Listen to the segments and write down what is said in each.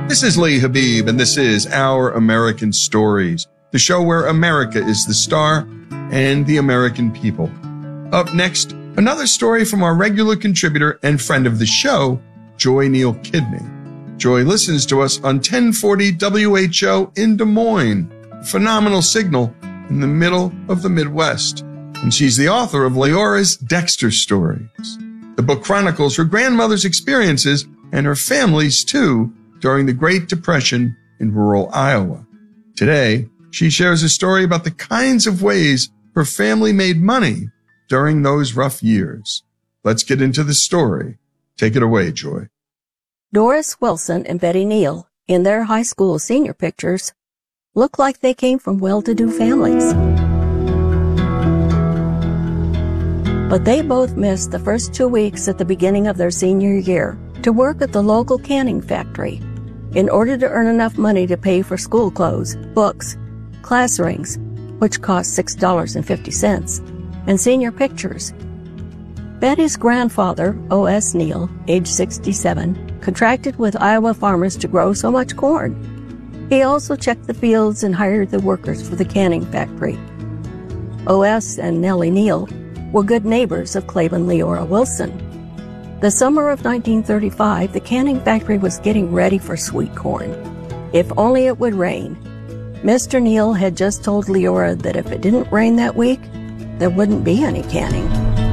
This is Lee Habib, and this is Our American Stories, the show where America is the star and the American people. Up next, another story from our regular contributor and friend of the show, Joy Neal-Kidney. Joy listens to us on 1040 WHO in Des Moines, a phenomenal signal in the middle of the Midwest. And she's the author of Leora's Dexter Stories. The book chronicles her grandmother's experiences and her family's too during the Great Depression in rural Iowa. Today, she shares a story about the kinds of ways her family made money during those rough years. Let's get into the story. Take it away, Joy. Doris Wilson and Betty Neal, in their high school senior pictures, look like they came from well-to-do families. But they both missed the first 2 weeks at the beginning of their senior year to work at the local canning factory in order to earn enough money to pay for school clothes, books, class rings, which cost $6.50, and senior pictures. Betty's grandfather, O.S. Neal, age 67, contracted with Iowa farmers to grow so much corn. He also checked the fields and hired the workers for the canning factory. O.S. and Nellie Neal were good neighbors of Clabe and Leora Wilson. The summer of 1935, the canning factory was getting ready for sweet corn. If only it would rain. Mr. Neal had just told Leora that if it didn't rain that week, there wouldn't be any canning.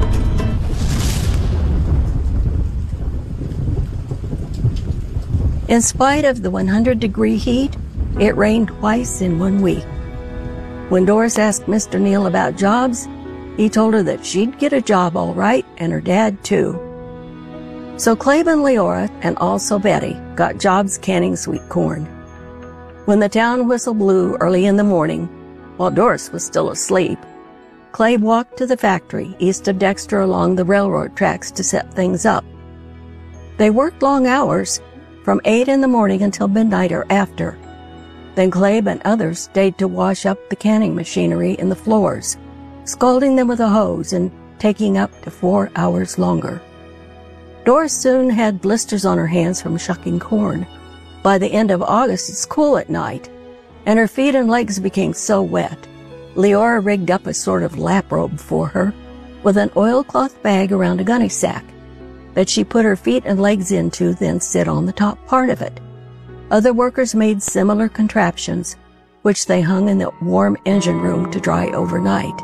In spite of the 100-degree heat, it rained twice in 1 week. When Doris asked Mr. Neal about jobs, he told her that she'd get a job all right, and her dad too. So Clabe and Leora, and also Betty, got jobs canning sweet corn. When the town whistle blew early in the morning, while Doris was still asleep, Clabe walked to the factory east of Dexter along the railroad tracks to set things up. They worked long hours, from 8 in the morning until midnight or after. Then Clabe and others stayed to wash up the canning machinery in the floors, scalding them with a hose and taking up to 4 hours longer. Doris soon had blisters on her hands from shucking corn. By the end of August, it's cool at night, and her feet and legs became so wet. Leora rigged up a sort of lap robe for her with an oilcloth bag around a gunny sack that she put her feet and legs into, then sit on the top part of it. Other workers made similar contraptions, which they hung in the warm engine room to dry overnight.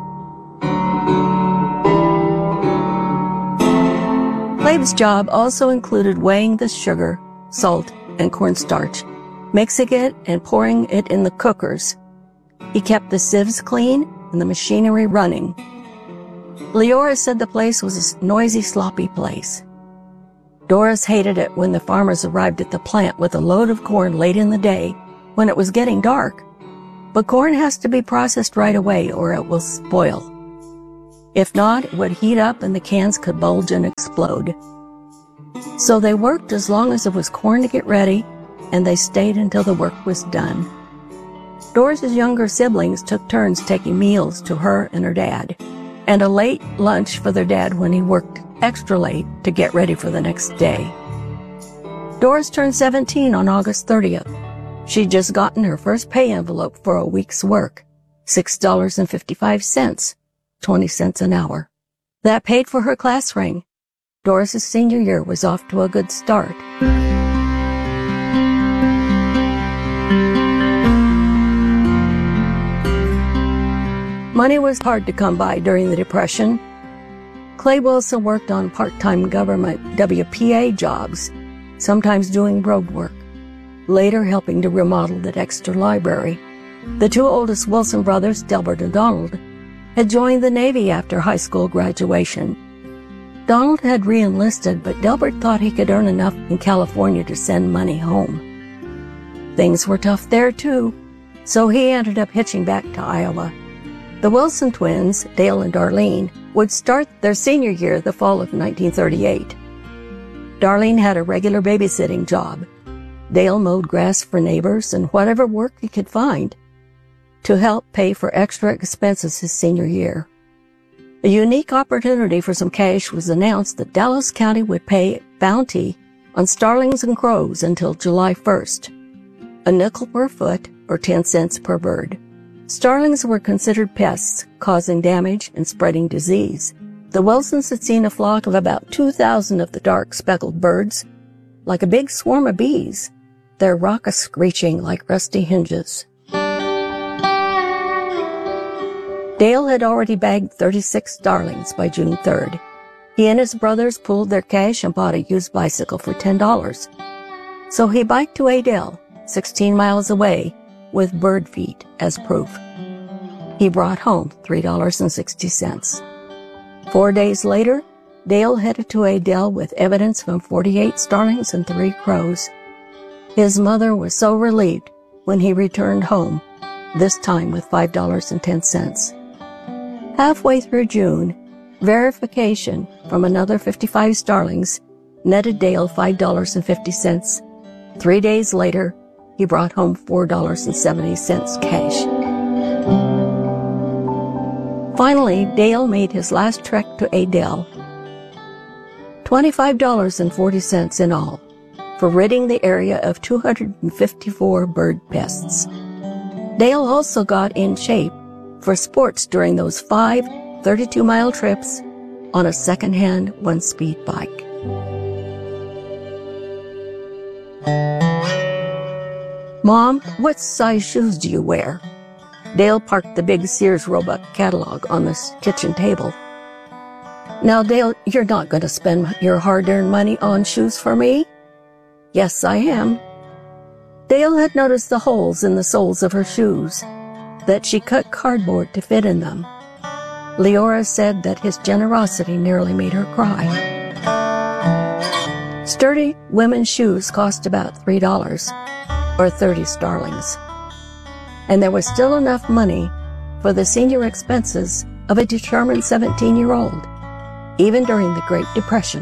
Clabe's job also included weighing the sugar, salt, and cornstarch, mixing it and pouring it in the cookers. He kept the sieves clean and the machinery running. Leora said the place was a noisy, sloppy place. Doris hated it when the farmers arrived at the plant with a load of corn late in the day when it was getting dark. But corn has to be processed right away or it will spoil. If not, it would heat up and the cans could bulge and explode. So they worked as long as there was corn to get ready, and they stayed until the work was done. Doris's younger siblings took turns taking meals to her and her dad, and a late lunch for their dad when he worked extra late to get ready for the next day. Doris turned 17 on August 30th. She'd just gotten her first pay envelope for a week's work, $6.55, 20 cents an hour. That paid for her class ring. Doris's senior year was off to a good start. Money was hard to come by during the Depression. Clabe Wilson worked on part-time government WPA jobs, sometimes doing road work, later helping to remodel the Dexter Library. The two oldest Wilson brothers, Delbert and Donald, had joined the Navy after high school graduation. Donald had re-enlisted, but Delbert thought he could earn enough in California to send money home. Things were tough there, too, so he ended up hitching back to Iowa. The Wilson twins, Dale and Darlene, would start their senior year the fall of 1938. Darlene had a regular babysitting job. Dale mowed grass for neighbors and whatever work he could find to help pay for extra expenses his senior year. A unique opportunity for some cash was announced that Dallas County would pay bounty on starlings and crows until July 1st, a nickel per foot or 10 cents per bird. Starlings were considered pests, causing damage and spreading disease. The Wilsons had seen a flock of about 2,000 of the dark speckled birds, like a big swarm of bees, their raucous screeching like rusty hinges. Dale had already bagged 36 starlings by June 3rd. He and his brothers pooled their cash and bought a used bicycle for $10. So he biked to Adel, 16 miles away, with bird feet as proof. He brought home $3.60. 4 days later, Dale headed to Adel with evidence from 48 starlings and 3 crows. His mother was so relieved when he returned home, this time with $5.10. Halfway through June, verification from another 55 starlings netted Dale $5.50. 3 days later, he brought home $4.70 cash. Finally, Dale made his last trek to Adel. $25.40 in all for ridding the area of 254 bird pests. Dale also got in shape for sports during those 5 32-mile trips on a second-hand one-speed bike. Mom, what size shoes do you wear? Dale parked the big Sears Roebuck catalog on the kitchen table. Now, Dale, you're not going to spend your hard-earned money on shoes for me? Yes, I am. Dale had noticed the holes in the soles of her shoes, that she cut cardboard to fit in them. Leora said that his generosity nearly made her cry. Sturdy women's shoes cost about $3, or 30 starlings. And there was still enough money for the senior expenses of a determined 17-year-old, even during the Great Depression.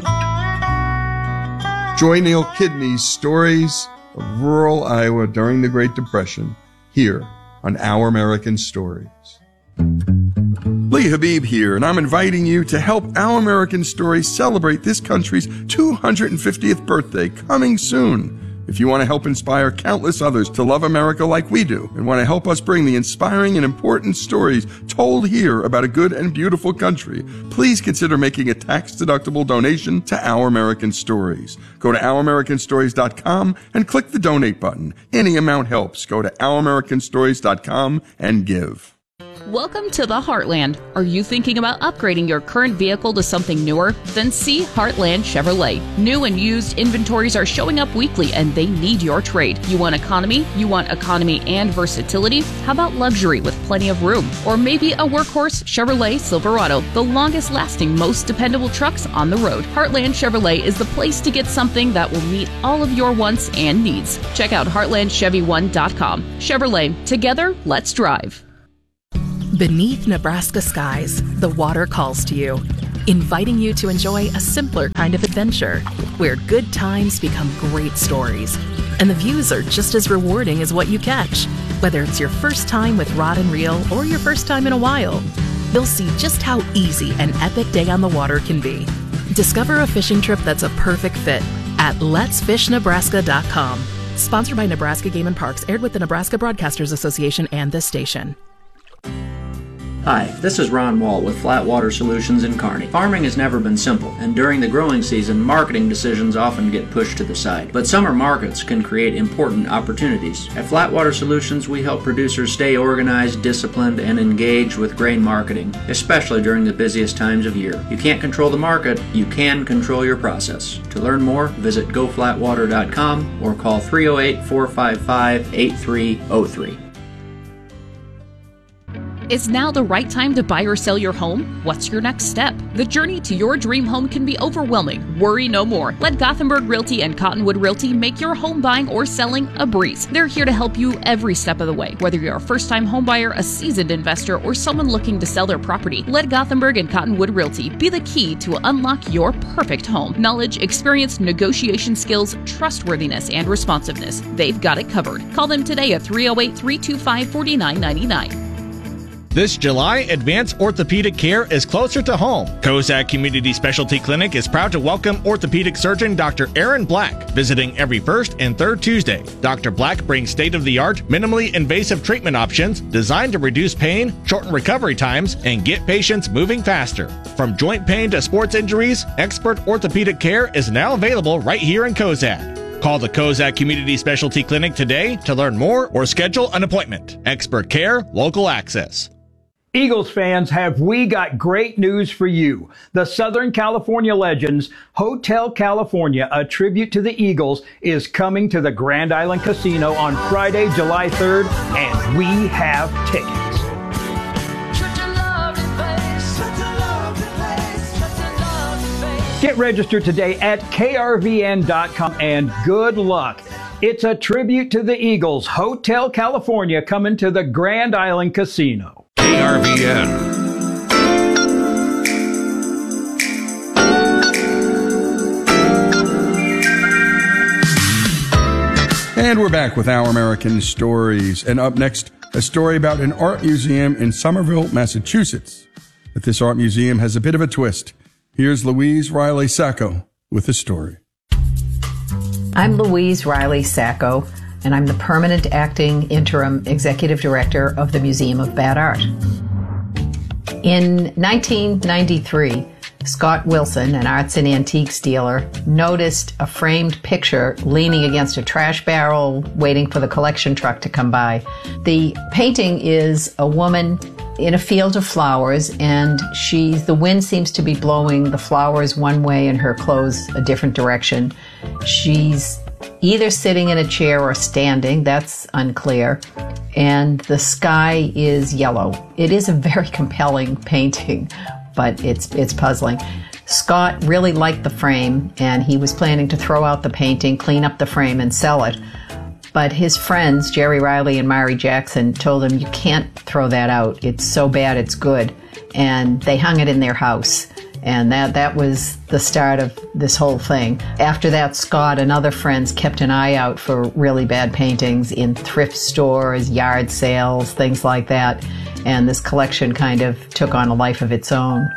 Joy Neal Kidney's stories of rural Iowa during the Great Depression here on Our American Stories. Lee Habib here, and I'm inviting you to help Our American Stories celebrate this country's 250th birthday coming soon. If you want to help inspire countless others to love America like we do and want to help us bring the inspiring and important stories told here about a good and beautiful country, please consider making a tax-deductible donation to Our American Stories. Go to OurAmericanStories.com and click the donate button. Any amount helps. Go to OurAmericanStories.com and give. Welcome to the Heartland. Are you thinking about upgrading your current vehicle to something newer? Then see Heartland Chevrolet. New and used inventories are showing up weekly and they need your trade. You want economy? You want economy and versatility? How about luxury with plenty of room? Or maybe a workhorse Chevrolet Silverado, the longest lasting, most dependable trucks on the road. Heartland Chevrolet is the place to get something that will meet all of your wants and needs. Check out HeartlandChevy1.com. Chevrolet, together, let's drive. Beneath Nebraska skies, the water calls to you, inviting you to enjoy a simpler kind of adventure, where good times become great stories, and the views are just as rewarding as what you catch. Whether it's your first time with rod and reel or your first time in a while, you'll see just how easy an epic day on the water can be. Discover a fishing trip that's a perfect fit at letsfishnebraska.com. Sponsored by Nebraska Game and Parks, aired with the Nebraska Broadcasters Association and this station. Hi, this is Ron Wall with Flat Water Solutions in Kearney. Farming has never been simple, and during the growing season, marketing decisions often get pushed to the side. But summer markets can create important opportunities. At Flat Water Solutions, we help producers stay organized, disciplined, and engaged with grain marketing, especially during the busiest times of year. You can't control the market, you can control your process. To learn more, visit goflatwater.com or call 308-455-8303. Is now the right time to buy or sell your home? What's your next step? The journey to your dream home can be overwhelming. Worry no more. Let Gothenburg Realty and Cottonwood Realty make your home buying or selling a breeze. They're here to help you every step of the way. Whether you're a first-time home buyer, a seasoned investor, or someone looking to sell their property, let Gothenburg and Cottonwood Realty be the key to unlock your perfect home. Knowledge, experience, negotiation skills, trustworthiness, and responsiveness. They've got it covered. Call them today at 308-325-4999. This July, advanced orthopedic care is closer to home. Kozak Community Specialty Clinic is proud to welcome orthopedic surgeon Dr. Aaron Black, visiting every first and third Tuesday. Dr. Black brings state-of-the-art, minimally invasive treatment options designed to reduce pain, shorten recovery times, and get patients moving faster. From joint pain to sports injuries, expert orthopedic care is now available right here in Kozak. Call the Kozak Community Specialty Clinic today to learn more or schedule an appointment. Expert care, local access. Eagles fans, have we got great news for you. The Southern California Legends Hotel California, a tribute to the Eagles, is coming to the Grand Island Casino on Friday, July 3rd, and we have tickets. Get registered today at krvn.com and good luck. It's a tribute to the Eagles. Hotel California coming to the Grand Island Casino. KRVN. And we're back with Our American Stories. And up next, a story about an art museum in Somerville, Massachusetts. But this art museum has a bit of a twist. Here's Louise Riley Sacco with the story. I'm Louise Riley Sacco, and I'm the permanent acting interim executive director of the Museum of Bad Art. In 1993, Scott Wilson, an arts and antiques dealer, noticed a framed picture leaning against a trash barrel, waiting for the collection truck to come by. The painting is a woman in a field of flowers, and the wind seems to be blowing the flowers one way and her clothes a different direction. She's either sitting in a chair or standing, that's unclear, and the sky is yellow. It is a very compelling painting, but it's puzzling. Scott really liked the frame, and he was planning to throw out the painting, clean up the frame, and sell it. But his friends, Jerry Riley and Mari Jackson, told him, you can't throw that out. It's so bad it's good. And they hung it in their house. And that was the start of this whole thing. After that, Scott and other friends kept an eye out for really bad paintings in thrift stores, yard sales, things like that. And this collection kind of took on a life of its own.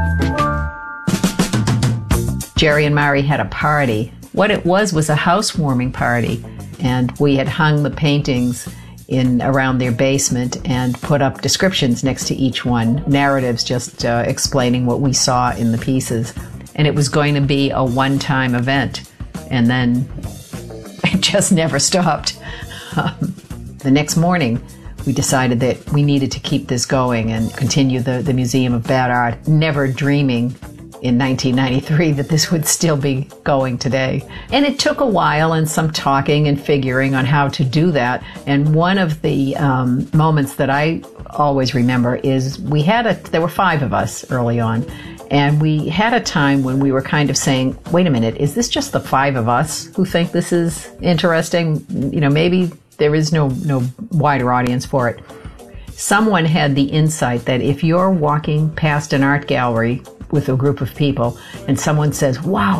Jerry and Mari had a party. What it was a housewarming party. And we had hung the paintings around their basement and put up descriptions next to each one, narratives just explaining what we saw in the pieces. And it was going to be a one-time event. And then it just never stopped. The next morning, we decided that we needed to keep this going and continue the Museum of Bad Art, never dreaming in 1993 that this would still be going today. And it took a while and some talking and figuring on how to do that. And one of the moments that I always remember is there were 5 of us early on, and we had a time when we were kind of saying, wait a minute, is this just the 5 of us who think this is interesting? You know, maybe there is no wider audience for it. Someone had the insight that if you're walking past an art gallery with a group of people and someone says, wow,